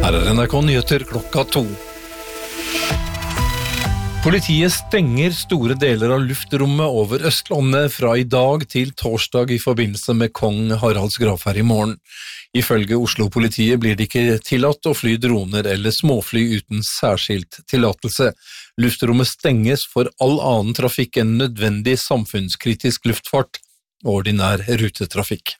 Her NRK Nyheter klokka 2. Politiet stenger store deler av luftrommet over Østlandet fra i dag til torsdag i forbindelse med kong Haralds gravferd i morgen. Ifølge Oslo-politiet blir det ikke tillatt å fly droner eller småfly uten særskilt tillatelse. Luftrommet stenges for all annen trafikk enn nødvendig samfunnskritisk luftfart og ordinær rutetrafikk.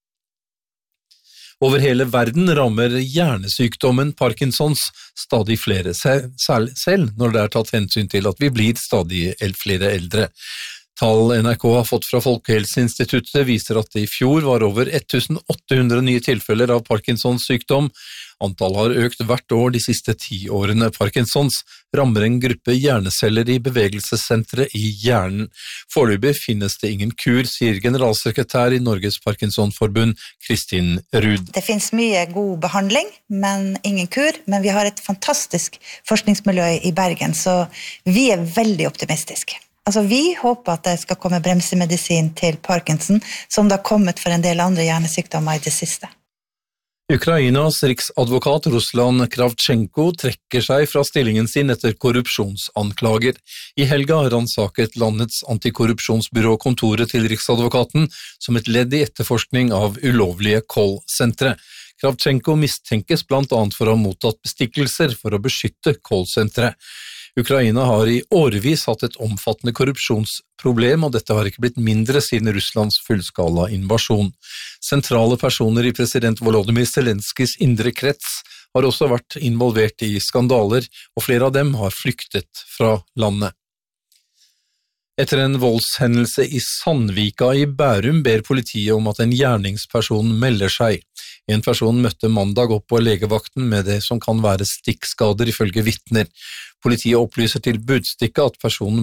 Over hele verden rammer hjernesykdommen Parkinsons stadig flere, selv når det tatt hensyn til at vi blir stadig flere eldre. Tall NRK har fått fra Folkehelseinstituttet viser at det i fjor var over 1800 nye tilfeller av Parkinsons sykdom. Antallet har økt hvert år de siste 10 årene. Parkinsons rammer en gruppe hjerneceller i bevegelsessenteret i hjernen. Foreløpig finnes det ingen kur, sier generalsekretær i Norges Parkinsonforbund, Kristin Ruud. Det finnes mye god behandling, men ingen kur. Men vi har et fantastisk forskningsmiljø i Bergen, så vi er veldig optimistiske. Altså, vi håper at det skal komme bremsemedisin til Parkinson, som det har kommet for en del andre hjernesykdommer i det siste. Ukrainas riksadvokat Ruslan Kravchenko trekker seg fra stillingen sin etter korrupsjonsanklager. I helga har han ransaket landets antikorrupsjonsbyrå kontoret til riksadvokaten som et ledd i etterforskning av ulovlige callsentre. Kravchenko mistenkes blant annet for å ha mottatt bestikkelser for å beskytte callsentre. Ukraina har i årevis hatt et omfattende korrupsjonsproblem, og dette har ikke blitt mindre siden Russlands fullskala invasjon. Sentrale personer i president Volodymyr Zelenskys indre krets har også vært involvert i skandaler, og flere av dem har flyktet fra landet. Etter en voldshendelse i Sandvika i Bærum ber politiet om at en gjerningsperson melder seg. En person møtte mandag opp på legevakten med det som kan være stikkskader ifølge vitner. Politiet opplyser til Budstikka at personen